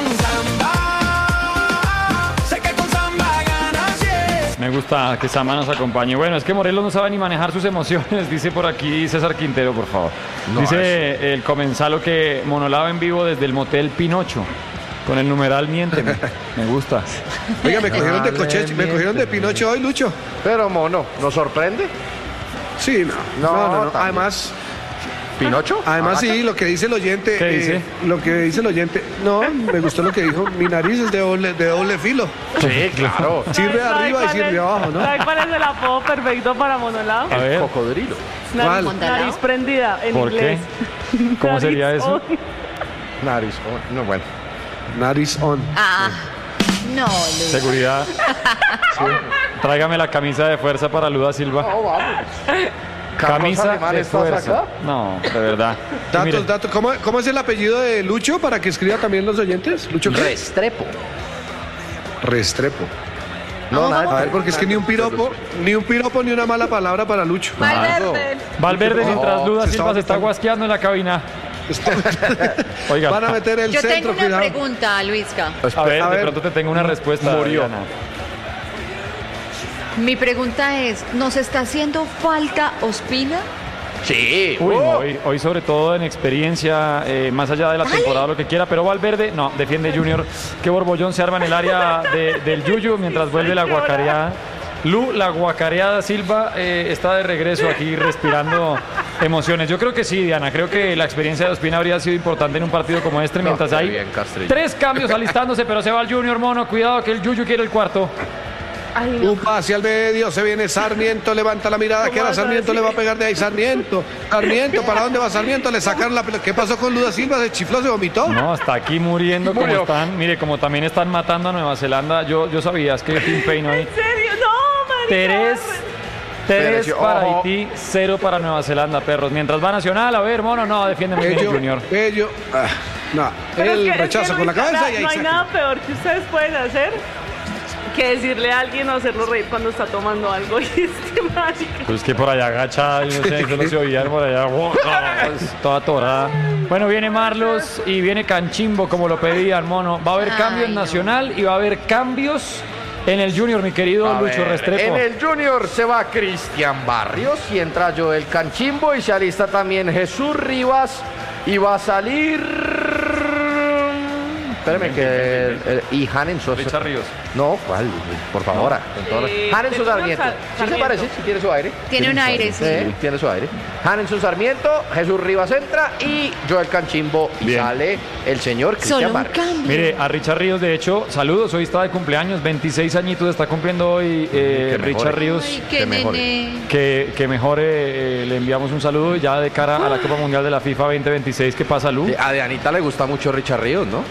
Samba, sé que con Samba ganas, yes. Me gusta que Samba nos acompañe. Bueno, es que Morelos no sabe ni manejar sus emociones, dice por aquí César Quintero, por favor. No, dice el comensalo que monolaba en vivo desde el motel Pinocho. Con el numeral miénteme. Me gusta. Oiga, me cogieron de coche, me cogieron de Pinocho hoy, Lucho. Pero, mono, ¿nos sorprende? Sí, no. Además, ¿Pinocho? además sí, lo que dice el oyente. ¿Qué dice? Lo que dice el oyente. No, me gustó lo que dijo. Mi nariz es de doble filo. Sí, claro. Sirve ¿Sabe arriba y cuál sirve es- abajo, ¿no? ¿Sabe cuál es el apodo perfecto para Monolao? A ver, Cocodrilo. ¿Cuál? Nariz prendida en ¿por qué? inglés. ¿Cómo sería Nariz eso? on. Nariz. No, bueno. Nariz on. Ah, no, Luis. seguridad. Sí. Tráigame la camisa de fuerza para Luda Silva. No, vamos. Camisa Alemán, de ¿estás fuerza. acá? No, de verdad. Y mire, Datos. ¿Cómo es el apellido de Lucho para que escriba también los oyentes? Lucho ¿qué? Restrepo. Restrepo. No, nada. A ver, porque es que ni un piropo ni una mala palabra para Lucho. Valverde. Valverde mientras Luda se Silva se está está guasqueando en la cabina. Oiga, Van a meter el Yo tengo centro, una cuidado. pregunta, Luisca. a ver, a de ver. pronto te tengo una respuesta. Murió. Diana. Mi pregunta es, ¿nos está haciendo falta Ospina? Sí. Uy, no, hoy sobre todo en experiencia, más allá de la temporada, lo que quiera, pero Valverde, no, defiende Junior. Qué borbollón se arma en el área del Yuyu mientras vuelve la guacareada. La guacareada Silva está de regreso aquí respirando emociones. Yo creo que sí, Diana, creo que la experiencia de Ospina habría sido importante en un partido como este, mientras qué hay bien, Castrillo. 3 cambios alistándose, pero se va el Junior, mono, cuidado que el Yuyu quiere el cuarto. Ay, no. Un pase al medio, se viene Sarmiento, levanta la mirada, que ¿Cómo ahora vas a Sarmiento le decir? va a pegar de ahí, Sarmiento, ¿para dónde va Sarmiento? Le sacaron la pelota. ¿Qué pasó con Luda Silva? ¿Se chifló, se vomitó? No, hasta aquí muriendo como Murió. están. Mire, como también están matando a Nueva Zelanda. Yo sabía, es que Tim Payne hoy. ¿En serio? No, marica. 3 Pero, para ojo. Haití, 0 para Nueva Zelanda, perros. Mientras va Nacional, a ver, mono, no, defiende muy bien el Junior. Bello. No, Pero el es que, rechazo con la Luis, cabeza y ahí no hay saca. nada peor que ustedes pueden hacer que decirle a alguien o hacerlo reír cuando está tomando algo. Y este mágico. Pues que por allá agacha, yo no sé, yo no se oía por allá, toda torada. Bueno, viene Marlos y viene Canchimbo, como lo pedían, mono. Va a haber Ay, cambio en no. Nacional y va a haber cambios en el Junior, mi querido A Lucho ver, Restrepo. en el Junior se va Cristian Barrios y entra Joel Canchimbo y se alista también Jesús Rivas y va a salir... Espérame que... y Hanen Sosa. Richard Ríos. No, ¿cuál? Por favor. Hanen tenemos Sarmiento. a ¿Sí se Sarmiento. parece? ¿Sí tiene su aire? Tiene un aire, sí. Tiene su aire. Hanen Sarmiento, Jesús Rivas entra y Joel Canchimbo y Bien. sale el señor Cristian Solo un Barrios. cambio. Mire, a Richard Ríos, de hecho, saludos, hoy está de cumpleaños, 26 añitos está cumpliendo hoy Que Richard mejore. Ríos. Ay, qué que mejore. nene. Que mejore, le enviamos un saludo ya de cara a la Copa Mundial de la FIFA 2026 que pasa, Lu. A Dianita le gusta mucho Richard Ríos, ¿no?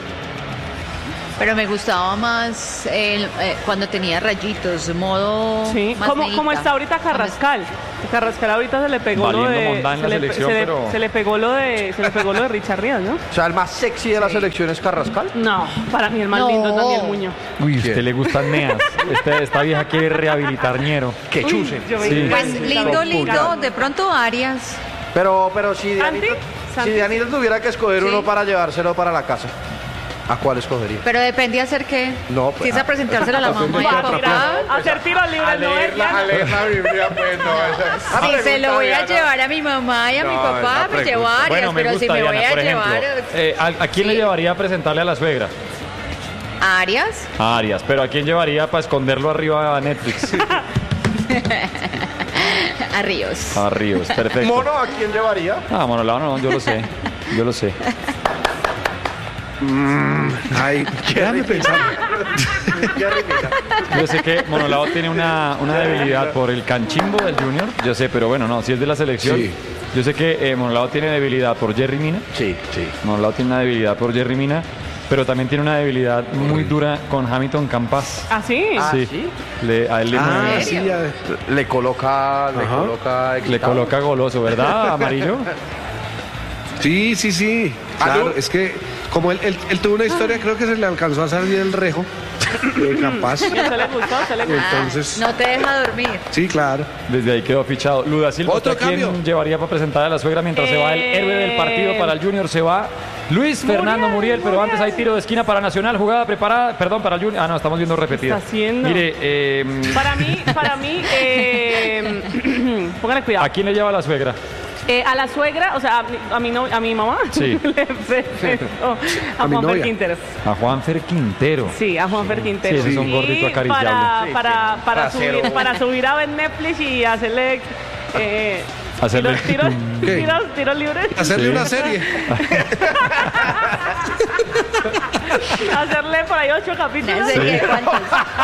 Pero me gustaba más cuando tenía rayitos, modo Sí, más como negrita. está ahorita Carrascal. Carrascal ahorita se le pegó lo Valiendo de mondá en la se le- selección, se le- pero- se le pegó lo de Richard Ríos, ¿no? O sea, el más sexy de la selección es Carrascal. No, para mí el más No. lindo es Daniel Muñoz. Uy, a usted le gustan neas. Esta vieja quiere rehabilitar ñero. Que Uy, chusen. yo me Sí. encanta. Pues lindo, de pronto Arias. Pero si Santi, Dianita, Santi, si Dianita tuviera que escoger Sí. uno para llevárselo para la casa, ¿a cuál escogería? Pero depende de hacer qué. No, pues, Si es a presentárselo a la mamá y Va al a tirar, papá. a hacer tiros libres, no es Diana. leer la Biblia, pues no. Si se lo voy a llevar a mi mamá y a mi No, papá, esa me llevo a Arias. Bueno, me pero si gusta, me voy Diana, a por ejemplo. llevar ¿A quién le Sí. llevaría a presentarle a la suegra? a Arias, A Arias. ¿Pero a quién llevaría para esconderlo arriba a Netflix? a Ríos. A Ríos, perfecto. Mono, ¿a quién llevaría? Ah, Monolao no, yo lo sé. Yo lo sé. Ay, déjame pensar. Jerry Mina. Yo sé que Monolao tiene una debilidad por el canchimbo del Junior. Yo sé, pero bueno, no, si es de la selección. Sí. Yo sé que Monolao tiene debilidad por Jerry Mina. Sí. Monolao tiene una debilidad por Jerry Mina, pero también tiene una debilidad muy dura con Hamilton Campas. ¿Ah, sí? Sí. A él le mueve- sí, Le coloca le coloca goloso, ¿verdad, Amarillo? sí. Claro, es que como él tuvo una historia, creo que se le alcanzó a salir el rejo. Capaz. ¿Se le gustó? Entonces, No te deja dormir. sí, claro. Desde ahí quedó fichado. Luda Silva, Otro ¿usted a quién cambio. llevaría para presentar a la suegra mientras se va el héroe del partido para el Junior? Se va Luis Fernando Muriel, pero antes hay tiro de esquina para Nacional, jugada preparada, perdón, para el Junior. Ah, no, estamos viendo repetida. está haciendo? Mire, Para mí, póngale cuidado. ¿a quién le lleva la suegra? A la suegra, o sea, a mi mamá, Sí. le presento a mi Juanfer novia. Quintero. A Juanfer Quintero. Sí, a Juanfer Quintero. Sí, ese es un gordito Y acariciable. para subir a ver Netflix y hacerle... Hacerle- tiros libres. Hacerle Sí. una serie. Hacerle por ahí 8 capítulos. ¿En serio? ¿Cuántos?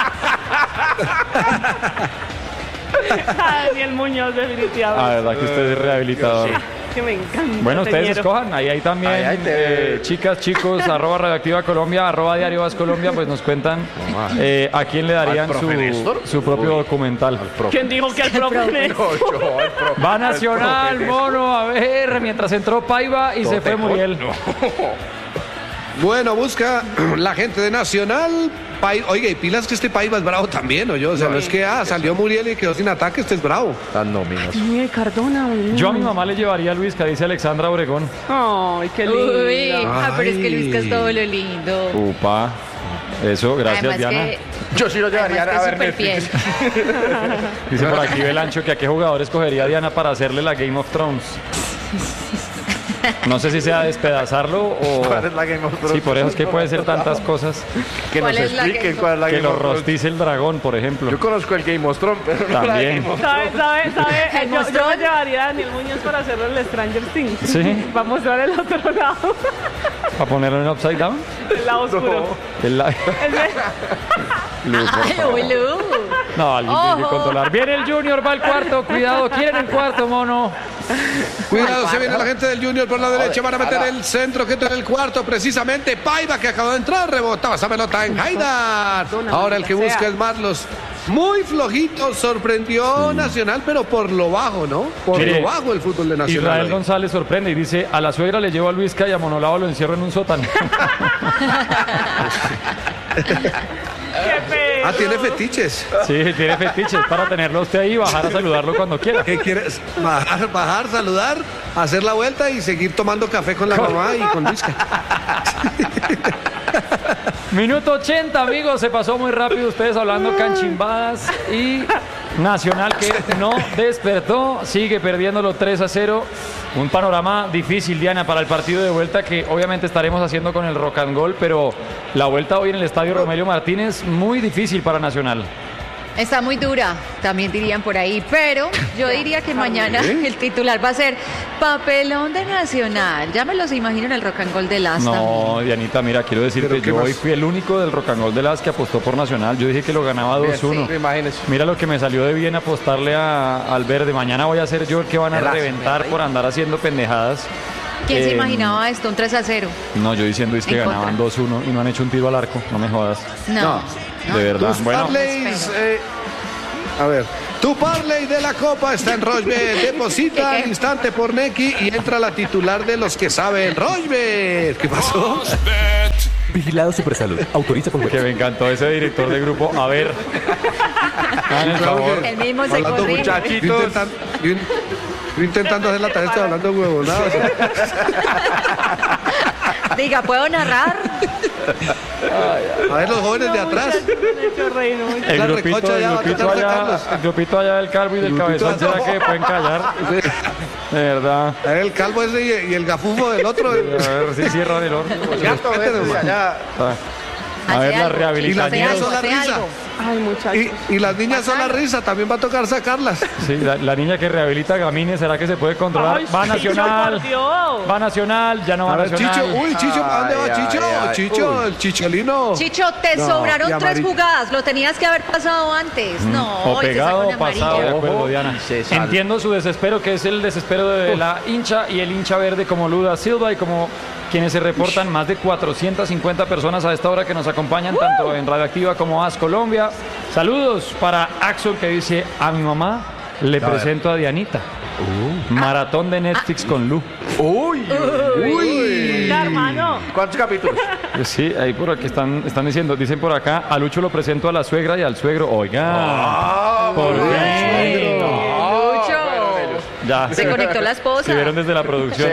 A Daniel Muñoz, definitivamente. Ah, verdad que usted es rehabilitador. Que me encanta. Bueno, ustedes Teñero. escojan, ahí hay también Ahí te- chicas, chicos, @, Radioactiva Colombia, @, Diario Vas Colombia, pues nos cuentan a quién le darían ¿Al profe Néstor? su propio documental. ¿Quién dijo que el profe? Va Nacional, mono, a ver, mientras entró Paiva y se fue Muriel. Bueno, busca la gente de Nacional. Oiga, y pilas que este Paiva es bravo también, ¿o yo? O sea, no es que salió Muriel y quedó sin ataque, este es bravo. Tan nóminas. Miguel Cardona. Yo a mi mamá le llevaría a Luisca, dice Alexandra Obregón. Ay, qué lindo. Uy, pero es que Ay. Luisca es todo lo lindo. Upa, eso, gracias Además Diana. que, Yo sí lo llevaría además a que ver es súper Netflix. fiel. Dice por aquí Belancho que a qué jugador escogería Diana para hacerle la Game of Thrones. No sé si sea despedazarlo o... ¿Cuál es la Game of Thrones? Sí, por eso es que puede ser tantas cosas. Que nos ¿Cuál es la expliquen Game cuál es la Que Game lo of Thrones. rostice el dragón, por ejemplo. Yo conozco el Game of Thrones, pero no la También. Game of ¿Sabe? ¿El Yo monstruo? me llevaría a Daniel Muñoz para hacerle el Stranger Things. Sí. Vamos a ver el otro lado. ¿Para ponerlo en Upside Down? El lado oscuro. El la- El de- Lu, por Ay, favor. Ulu. No, alguien tiene que Ojo. controlar. Viene el Junior, va al cuarto. Cuidado, quieren el cuarto, mono. Cuidado, se viene la gente del Junior por la derecha, van a meter el centro que entra en el cuarto, precisamente Paiva que acaba de entrar, rebotaba esa pelota en Haidar. Ahora el que busca es Marlos. Muy flojito, sorprendió Nacional, pero por lo bajo, ¿no? Por Mire, lo bajo el fútbol de Nacional. Israel ahí. González sorprende y dice, a la suegra le llevo a Luisca y a Monolao lo encierro en un sótano. ¡Qué feo! Ah, tiene fetiches. Sí, tiene fetiches para tenerlo usted ahí y bajar a saludarlo cuando quiera. ¿Qué quieres? Bajar, saludar, hacer la vuelta y seguir tomando café con la mamá y con Luisca. Minuto 80, amigos, se pasó muy rápido ustedes hablando canchimbadas y Nacional que no despertó, sigue perdiéndolo 3-0. Un panorama difícil, Diana, para el partido de vuelta que obviamente estaremos haciendo con el Rock and Roll, pero la vuelta hoy en el Estadio Romelio Martínez muy difícil para Nacional. Está muy dura, también dirían por ahí, pero yo diría que mañana el titular va a ser papelón de Nacional. Ya me los imagino en el Rock and Roll de Las No, Dianita, mira, quiero decirte, ¿Pero qué yo más? hoy fui el único del Rock and Roll de las que apostó por Nacional. Yo dije que lo ganaba 2-1. Sí, imagínese. Mira lo que me salió de bien apostarle al verde. Mañana voy a ser yo el que van a Relax, reventar por andar haciendo pendejadas. ¿Quién se Eh, imaginaba esto? Un 3-0. No, yo diciendo es que En ganaban contra. 2-1 y no han hecho un tiro al arco. No me jodas. No. De verdad. Tus Bueno, parlays, a ver, tu parlay de la Copa está en Rochbet. Deposita al instante por Neki y entra la titular de los que saben. Rochbet, ¿qué pasó? Vigilado Supersalud. Autoriza con que juegos. me encantó ese director de grupo. A ver. Hagan el favor. El mismo se Hablando corrige. muchachitos. Yo intentando hacer la tarea, estoy hablando huevonadas. Diga, ¿puedo narrar? A ver los jóvenes de atrás. Me he hecho reír mucho. El La grupito, recocha ya va a tocar sacarlos. el grupito allá del Calvo y del Cabezón, ¿será que pueden callar? De verdad. A ver el calvo ese y el gafufo del otro. A ver si cierran el horno. Gato, ese de allá. Ah. A ver, la Y las rehabilitación. niñas son la risa. Ay, muchachos. Y las niñas son la risa, también va a tocar sacarlas. Sí, la niña que rehabilita a Gamines, ¿será que se puede controlar? Ay, Va Chicho, Nacional. por Dios. Va Nacional, ya no va A ver, Nacional. Chicho, Chicho, ¿a dónde va Ay, Chicho? ay, ay, Chicho, uy. el chicholino. Chicho, te No, sobraron y 3 amarillo. jugadas, lo tenías que haber pasado antes. No, O y te pegado sacó o una pasado, de amarilla. acuerdo, Ojo, Diana. y se sale. Entiendo su desespero, que es el desespero de la hincha y el hincha verde como Luda Silva y como quienes se reportan, más de 450 personas a esta hora que nos acompañan tanto en Radioactiva como AS Colombia. Saludos para Axel, que dice: a mi mamá le presento a Dianita. Maratón de Netflix con Lu. Uy. Ya, hermano. ¿Cuántos capítulos? Sí, ahí por aquí están diciendo, dicen por acá: a Lucho lo presento a la suegra y al suegro. Oiga, ¿por qué? Lucho. Ya. Se conectó la esposa. Se vieron desde la producción.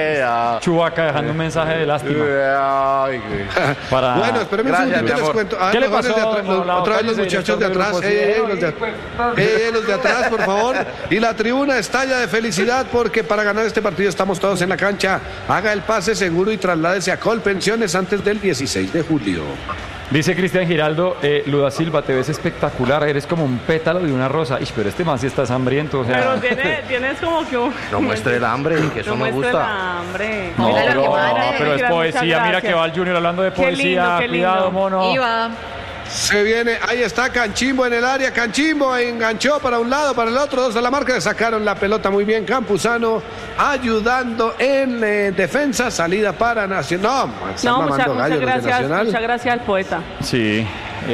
Chubaca dejando un mensaje de lástima. Ay, güey. Para... Bueno, espérenme un Gracias, segundito, mi les amor. cuento. ¿Qué le mejor pasó, de atrás, Monolao? otra vez los Cállese, muchachos de director atrás. del grupo, Los de atrás, por favor. Y la tribuna estalla de felicidad porque para ganar este partido estamos todos en la cancha. Haga el pase seguro y trasládese a Colpensiones antes del 16 de julio. Dice Cristian Giraldo: Luda Silva, te ves espectacular, eres como un pétalo de una rosa. Ish, pero este man sí está hambriento, o sea... Pero tienes como que un... No muestre el hambre, que eso no muestre el gusta. hambre. No, Mira lo que no, mande. pero es Muchas poesía. Mira gracias. que va el Junior hablando de Qué poesía. lindo, qué lindo. Cuidado, mono. Iba. Se viene, ahí está Canchimbo en el área. Canchimbo enganchó para un lado, para el otro. Dos a la marca, le sacaron la pelota muy bien. Campuzano ayudando en defensa. Salida para Nacional. No, están No, mamando gallos los de Nacional. muchas gracias al poeta. Sí.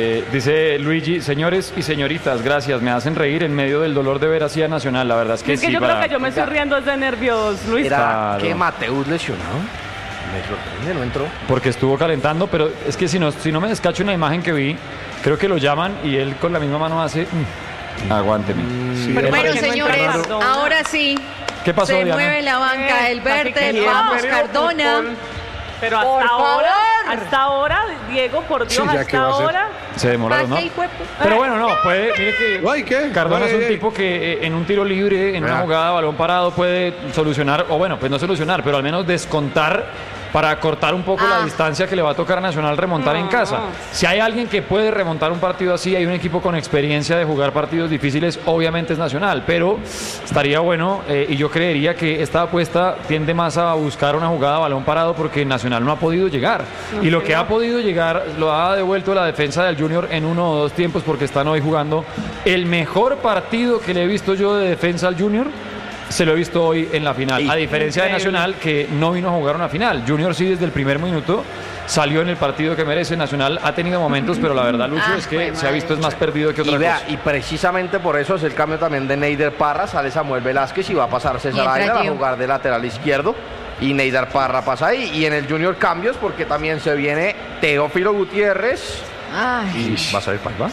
Dice Luigi: señores y señoritas, gracias, me hacen reír en medio del dolor de ver así a Nacional. La verdad es que Es que sí. yo creo que yo me estoy riendo de nervios, Luis. ¿Era Claro. que Mateus lesionado? Me sorprende, no entró. Porque estuvo calentando, pero es que si no me descacho una imagen que vi, creo que lo llaman y él con la misma mano hace... aguánteme. Pero Bueno, ¿por qué no señores, entra Cardona? ahora sí. ¿Qué pasó, Se Diana? mueve la banca, el verde, queriendo vamos, ver Cardona. Pero Por hasta ahora, Diego, por Dios, Sí, ya que hasta va a ser. ahora. Se demoraron, ¿no? Ay, hijo de pu- Pero bueno, no, puede, mire que Ay, ¿qué? Cardona es un Ay, tipo que en un tiro libre, en una Vea. jugada, balón parado, puede solucionar, o bueno, pues no solucionar, pero al menos descontar para cortar un poco la distancia que le va a tocar a Nacional remontar en casa. Si hay alguien que puede remontar un partido así, hay un equipo con experiencia de jugar partidos difíciles, obviamente es Nacional, pero estaría bueno, y yo creería que esta apuesta tiende más a buscar una jugada a balón parado porque Nacional no ha podido llegar. Y lo que ha podido llegar lo ha devuelto la defensa del Junior en 1 o 2 tiempos porque están hoy jugando el mejor partido que le he visto yo de defensa al Junior. Se lo he visto hoy en la final, a diferencia de Nacional, que no vino a jugar una final. Junior sí desde el primer minuto salió en el partido que merece. Nacional ha tenido momentos, pero la verdad, Lucho, es que se ha visto es más perdido que otra Y vea, cosa. y precisamente por eso es el cambio también de Neider Parra, sale Samuel Velázquez y va a pasar César Y entra Aguilar a Gio. jugar de lateral izquierdo. Y Neider Parra pasa ahí. Y en el Junior cambios porque también se viene Teófilo Gutiérrez. Ay, ¿Va a salir Paiva?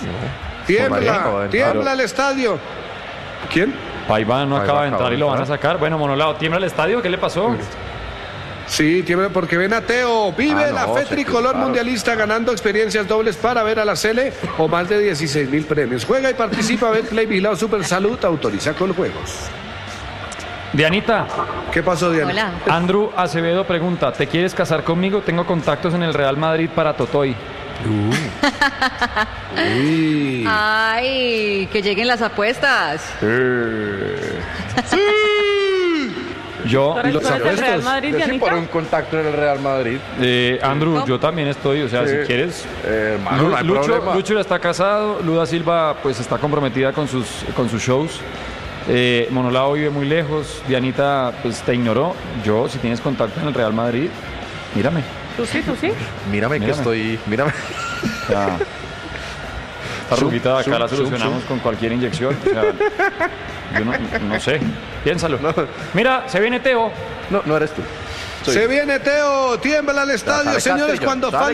Tiembla, tiembla el estadio. ¿Quién? Paiva no acaba de entrar y lo van a entrar. sacar. Bueno, Monolao, ¿tiembla el estadio? ¿Qué le pasó? Sí, tiembla porque ven a Teo. Vive Ah, no, la fe se tricolor equivocaron. mundialista ganando experiencias dobles para ver a la Sele o más de 16.000 premios. Juega y participa. Betplay Vigilado Super Salud autoriza con juegos. Dianita, ¿Qué pasó, Diana? hola. Andrew Acevedo pregunta: ¿te quieres casar conmigo? Tengo contactos en el Real Madrid para Totoy. Uy. Ay, que lleguen las apuestas. Yo, ¿Tú eres los del Real apuestos? Madrid, Yo sí Dianita? por un contacto en el Real Madrid. Andrew, yo también estoy, o sea, Sí. si quieres. Hermano, no hay problema. Lucho ya está casado, Luda Silva pues está comprometida con sus shows. Monolao vive muy lejos, Dianita pues te ignoró. Yo, si tienes contacto en el Real Madrid, mírame. ¿Tú sí, tú sí? Mírame que Mírame. estoy. Mírame. O sea, esta ruguita de acá zoom, la zoom, solucionamos con cualquier inyección. O sea, yo no sé, piénsalo. Mira, se viene Teo. No, no eres tú. Soy Se yo. viene Teo, tiembla el estadio, Sale señores, Castellón, cuando sale